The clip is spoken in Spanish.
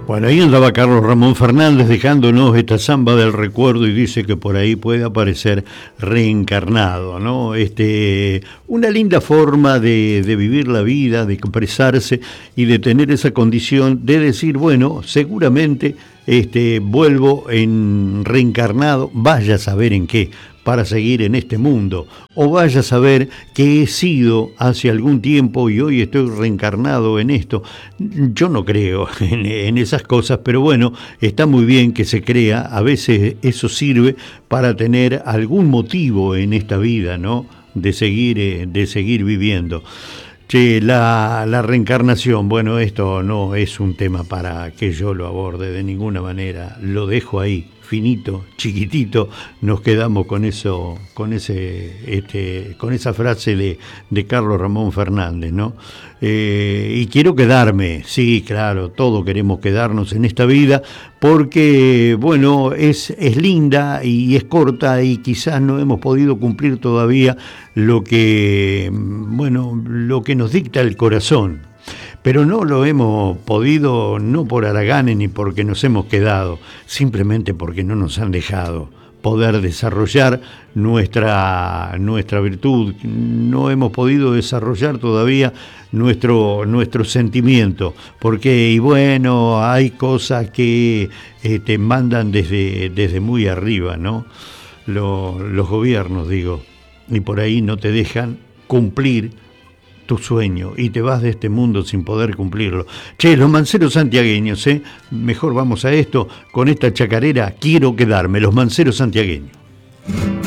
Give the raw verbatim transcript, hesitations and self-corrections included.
Bueno, ahí andaba Carlos Ramón Fernández dejándonos esta samba del recuerdo y dice que por ahí puede aparecer reencarnado, ¿no? Este, una linda forma de, de vivir la vida, de expresarse y de tener esa condición de decir, bueno, seguramente este, vuelvo en reencarnado, vaya a saber en qué, para seguir en este mundo, o vaya a saber que he sido hace algún tiempo y hoy estoy reencarnado en esto. Yo no creo en, en esas cosas, pero bueno, está muy bien que se crea, a veces eso sirve para tener algún motivo en esta vida, ¿no? De seguir, eh, de seguir viviendo. Che, la, la reencarnación, bueno, esto no es un tema para que yo lo aborde de ninguna manera, lo dejo ahí, finito, chiquitito, nos quedamos con eso, con ese, este, con esa frase de, de Carlos Ramón Fernández, ¿no? Eh, y quiero quedarme, sí, claro, todos queremos quedarnos en esta vida, porque, bueno, es, es linda y es corta y quizás no hemos podido cumplir todavía lo que, bueno, lo que nos dicta el corazón. Pero no lo hemos podido, no por haraganes ni porque nos hemos quedado, simplemente porque no nos han dejado poder desarrollar nuestra, nuestra virtud. No hemos podido desarrollar todavía nuestro, nuestro sentimiento, porque, y bueno, hay cosas que eh, te mandan desde, desde muy arriba, ¿no? Lo, los gobiernos, digo, y por ahí no te dejan cumplir tu sueño y te vas de este mundo sin poder cumplirlo. Che, los manceros santiagueños, ¿eh? Mejor vamos a esto, con esta chacarera, quiero quedarme, los manceros santiagueños.